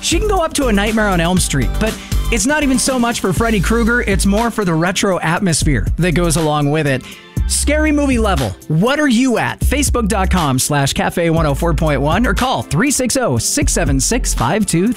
She can go up to A Nightmare on Elm Street, but it's not even so much for Freddy Krueger, it's more for the retro atmosphere that goes along with it. Scary movie level. What are you at? Facebook.com/Cafe 104.1 or call 360-676-5233.